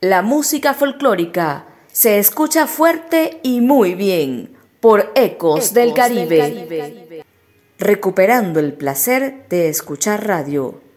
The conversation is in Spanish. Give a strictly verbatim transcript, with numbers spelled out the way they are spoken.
La música folclórica se escucha fuerte y muy bien por Ecos, Ecos del, Caribe. del Caribe. Recuperando el placer de escuchar radio.